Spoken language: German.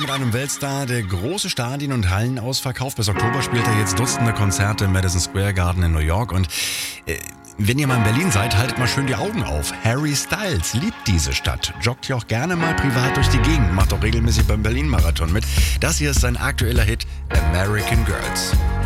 mit einem Weltstar, der große Stadien und Hallen ausverkauft. Bis Oktober spielt er jetzt Dutzende Konzerte im Madison Square Garden in New York. Und wenn ihr mal in Berlin seid, haltet mal schön die Augen auf. Harry Styles liebt diese Stadt, joggt hier auch gerne mal privat durch die Gegend, macht auch regelmäßig beim Berlin-Marathon mit. Das hier ist sein aktueller Hit, American Girls.